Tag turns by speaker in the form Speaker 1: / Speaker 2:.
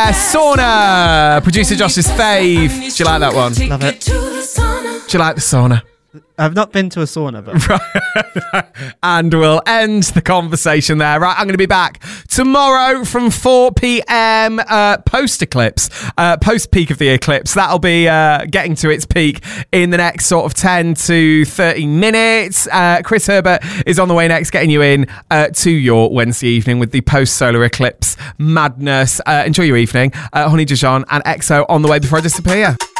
Speaker 1: there, Sauna. Producer Josh's fave. Do you like that one?
Speaker 2: Love it.
Speaker 1: Do you like the sauna?
Speaker 2: I've not been to a sauna, but...
Speaker 1: And we'll end the conversation there. Right, I'm going to be back tomorrow from 4 p.m. Post-eclipse, post-peak of the eclipse. That'll be getting to its peak in the next sort of 10 to 30 minutes. Chris Herbert is on the way next, getting you in to your Wednesday evening with the post-solar eclipse madness. Enjoy your evening. Honey Dijon and EXO on the way before I disappear.